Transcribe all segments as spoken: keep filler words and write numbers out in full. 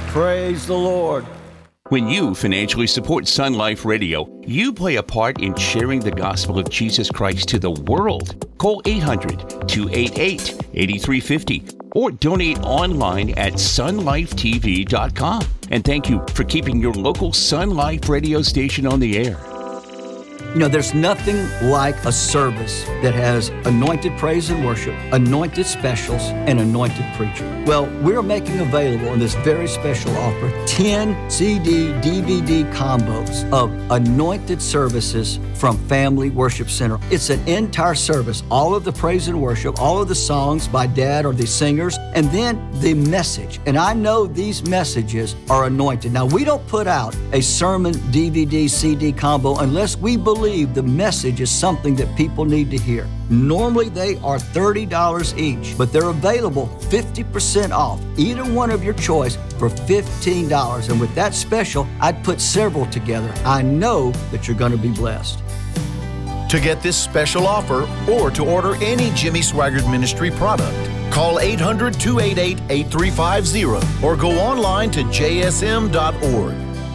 Praise the Lord. When you financially support Sun Life Radio, you play a part in sharing the gospel of Jesus Christ to the world. Call eight hundred, two eight eight, eight three five zero or donate online at sun life t v dot com. And thank you for keeping your local Sun Life radio station on the air. You know, there's nothing like a service that has anointed praise and worship, anointed specials, and anointed preacher. Well, we're making available in this very special offer ten C D, D V D combos of anointed services from Family Worship Center. It's an entire service, all of the praise and worship, all of the songs by Dad or the singers, and then the message. And I know these messages are anointed. Now, we don't put out a sermon D V D, C D combo unless we believe the message is something that people need to hear. Normally they are thirty dollars each, but they're available fifty percent off, either one of your choice, for fifteen dollars. And with that special, I'd put several together. I know that you're going to be blessed. To get this special offer or to order any Jimmy Swaggart Ministry product, call eight hundred, two eight eight, eight three five zero or go online to j s m dot org.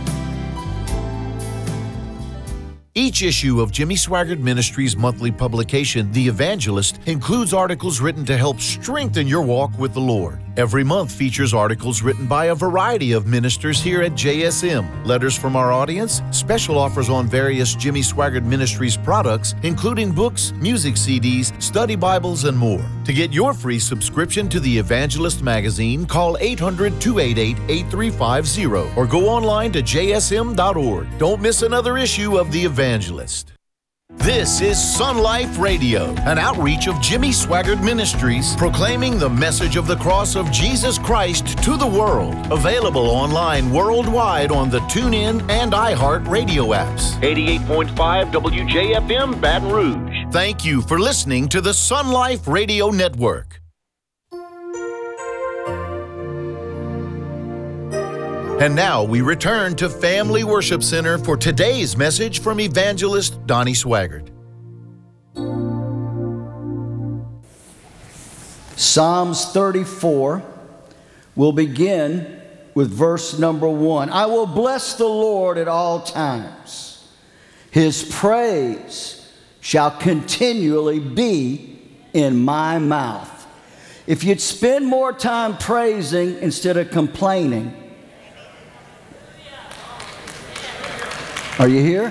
Each issue of Jimmy Swaggart Ministries' monthly publication, The Evangelist, includes articles written to help strengthen your walk with the Lord. Every month features articles written by a variety of ministers here at J S M, letters from our audience, special offers on various Jimmy Swaggart Ministries products, including books, music C Ds, study Bibles, and more. To get your free subscription to The Evangelist magazine, call eight hundred, two eight eight, eight three five zero or go online to j s m dot org. Don't miss another issue of The Evangelist. This is Sun Life Radio, an outreach of Jimmy Swaggart Ministries, proclaiming the message of the cross of Jesus Christ to the world. Available online worldwide on the TuneIn and iHeart radio apps. eighty-eight point five W J F M Baton Rouge. Thank you for listening to the Sun Life Radio Network. And now we return to Family Worship Center for today's message from Evangelist Donnie Swaggart. Psalms thirty-four will begin with verse number one. I will bless the Lord at all times. His praise shall continually be in my mouth. If you'd spend more time praising instead of complaining. Are you here?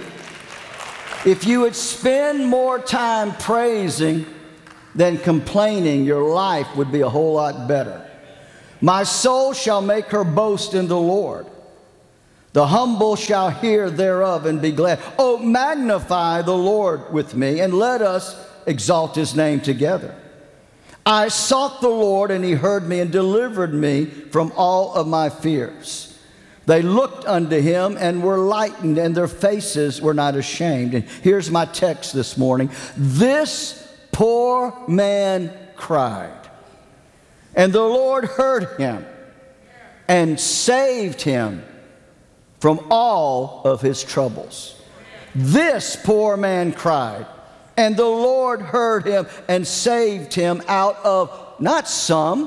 If you would spend more time praising than complaining, your life would be a whole lot better. My soul shall make her boast in the Lord. The humble shall hear thereof and be glad. Oh, magnify the Lord with me, and let us exalt his name together. I sought the Lord, and he heard me and delivered me from all of my fears. They looked unto him and were lightened, and their faces were not ashamed. And here's my text this morning. This poor man cried, and the Lord heard him and saved him from all of his troubles. This poor man cried, and the Lord heard him and saved him out of not some,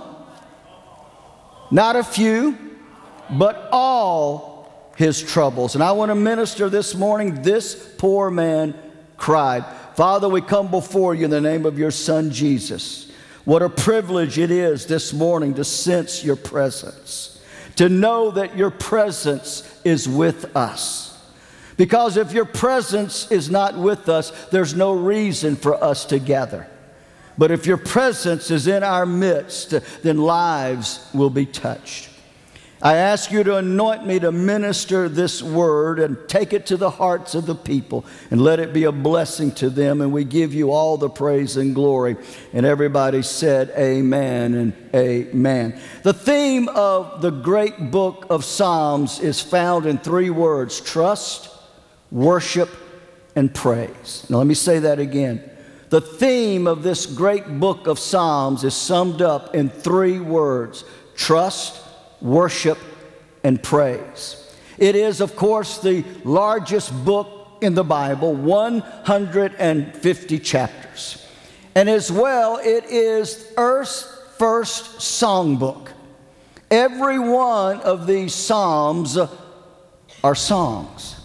not a few, but all his troubles. And I want to minister this morning, this poor man cried. Father, we come before you in the name of your Son, Jesus. What a privilege it is this morning to sense your presence, to know that your presence is with us. Because if your presence is not with us, there's no reason for us to gather. But if your presence is in our midst, then lives will be touched. I ask you to anoint me to minister this word and take it to the hearts of the people and let it be a blessing to them. And we give you all the praise and glory. And everybody said amen and amen. The theme of the great book of Psalms is found in three words: trust, worship, and praise. Now let me say that again. The theme of this great book of Psalms is summed up in three words: trust, worship, and praise. It is, of course, the largest book in the Bible, one hundred fifty chapters. And as well, it is Earth's first songbook. every one of these psalms are songs.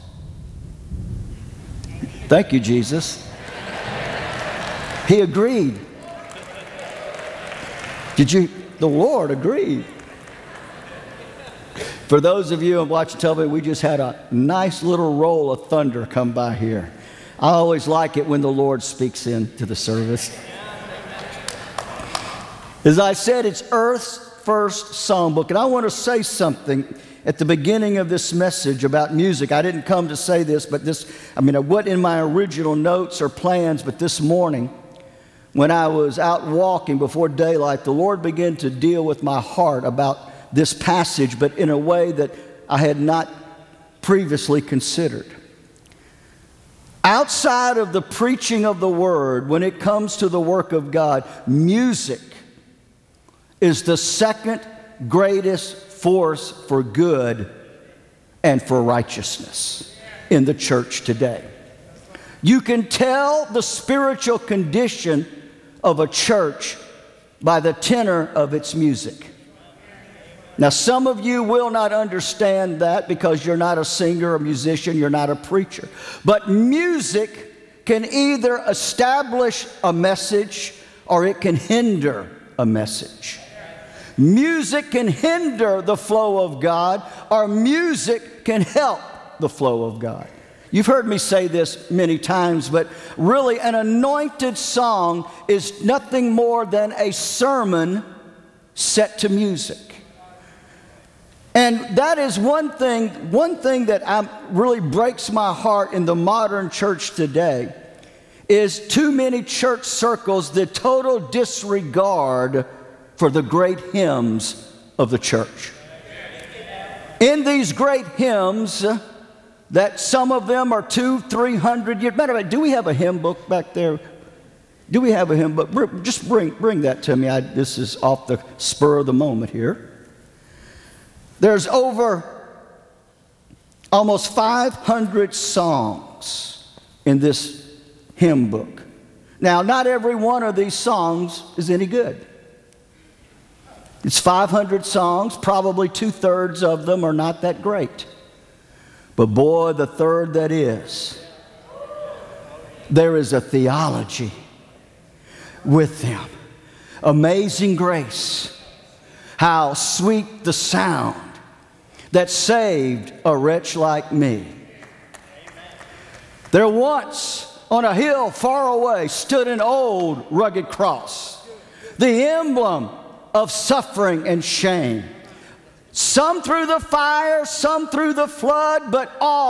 Thank you, Jesus. He agreed. Did you? The Lord agreed. For those of you who watch television, we just had a nice little roll of thunder come by here. I always like it when the Lord speaks into the service. As I said, it's Earth's first songbook. And I want to say something at the beginning of this message about music. I didn't come to say this, but this, I mean, I wasn't in my original notes or plans, but this morning, when I was out walking before daylight, the Lord began to deal with my heart about this passage, but in a way that I had not previously considered. Outside of the preaching of the Word, when it comes to the work of God, music is the second greatest force for good and for righteousness in the church today. You can tell the spiritual condition of a church by the tenor of its music. Now, some of you will not understand that because you're not a singer, a musician, you're not a preacher. But music can either establish a message or it can hinder a message. Music can hinder the flow of God, or music can help the flow of God. You've heard me say this many times, but really an anointed song is nothing more than a sermon set to music. And that is one thing, one thing that I'm, really breaks my heart in the modern church today is too many church circles, the total disregard for the great hymns of the church. In these great hymns, that some of them are two, three hundred years. Matter of fact, do we have a hymn book back there? Do we have a hymn book? Just bring, bring that to me. I, this is off the spur of the moment here. There's over almost five hundred songs in this hymn book. Now, not every one of these songs is any good. It's five hundred songs, probably two-thirds of them are not that great. But boy, the third that is, there is a theology with them. Amazing grace, how sweet the sound that saved a wretch like me. There once on a hill far away stood an old rugged cross, the emblem of suffering and shame. Some through the fire, some through the flood, but all